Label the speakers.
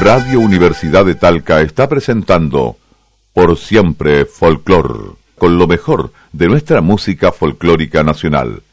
Speaker 1: Radio Universidad de Talca está presentando Por Siempre Folclor, con lo mejor de nuestra música folclórica nacional.